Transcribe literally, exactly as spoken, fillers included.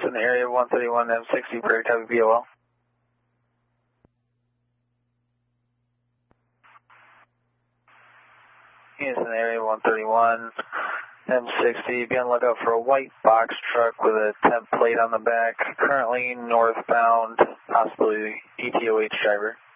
in the area one thirty-one M sixty, Prairie Type B O L. Units in the area one thirty-one M sixty, be on the lookout for a white box truck with a temp plate on the back, currently northbound, possibly E T O H driver.